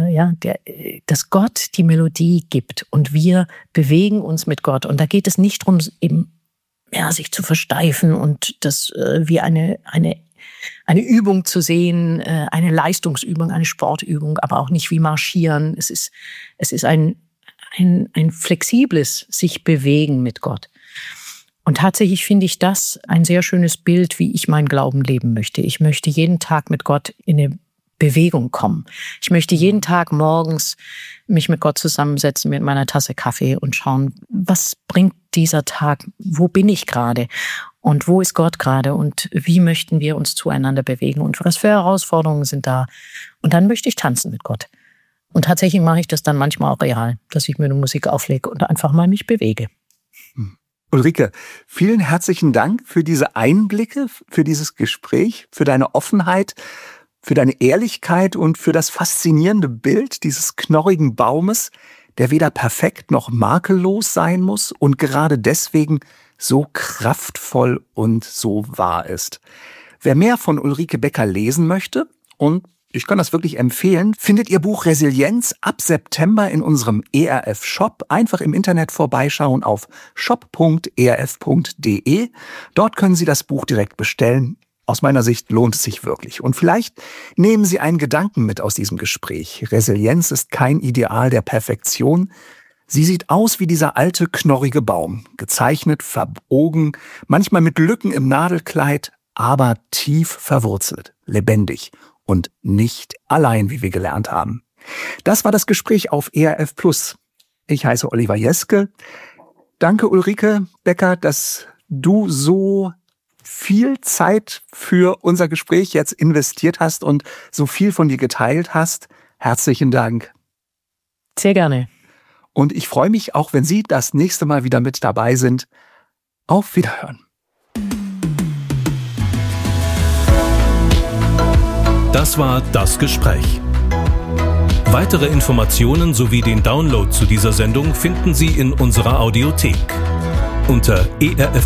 dass Gott die Melodie gibt und wir bewegen uns mit Gott. Und da geht es nicht darum, eben sich zu versteifen und das wie eine Übung zu sehen, eine Leistungsübung, eine Sportübung, aber auch nicht wie Marschieren. Es ist ein flexibles sich bewegen mit Gott. Und tatsächlich finde ich das ein sehr schönes Bild, wie ich meinen Glauben leben möchte. Ich möchte jeden Tag mit Gott in eine Bewegung kommen. Ich möchte jeden Tag morgens mich mit Gott zusammensetzen mit meiner Tasse Kaffee und schauen, was bringt dieser Tag, wo bin ich gerade und wo ist Gott gerade und wie möchten wir uns zueinander bewegen und was für Herausforderungen sind da. Und dann möchte ich tanzen mit Gott. Und tatsächlich mache ich das dann manchmal auch real, dass ich mir eine Musik auflege und einfach mal mich bewege. Ulrike, vielen herzlichen Dank für diese Einblicke, für dieses Gespräch, für deine Offenheit, für deine Ehrlichkeit und für das faszinierende Bild dieses knorrigen Baumes, der weder perfekt noch makellos sein muss und gerade deswegen so kraftvoll und so wahr ist. Wer mehr von Ulrike Becker lesen möchte, und ich kann das wirklich empfehlen, findet ihr Buch Resilienz ab September in unserem ERF-Shop. Einfach im Internet vorbeischauen auf shop.erf.de. Dort können Sie das Buch direkt bestellen. Aus meiner Sicht lohnt es sich wirklich. Und vielleicht nehmen Sie einen Gedanken mit aus diesem Gespräch. Resilienz ist kein Ideal der Perfektion. Sie sieht aus wie dieser alte, knorrige Baum. Gezeichnet, verbogen, manchmal mit Lücken im Nadelkleid, aber tief verwurzelt, lebendig und nicht allein, wie wir gelernt haben. Das war das Gespräch auf ERF+. Ich heiße Oliver Jeske. Danke, Ulrike Becker, dass du so viel Zeit für unser Gespräch jetzt investiert hast und so viel von dir geteilt hast. Herzlichen Dank. Sehr gerne. Und ich freue mich auch, wenn Sie das nächste Mal wieder mit dabei sind. Auf Wiederhören. Das war Das Gespräch. Weitere Informationen sowie den Download zu dieser Sendung finden Sie in unserer Audiothek unter ERF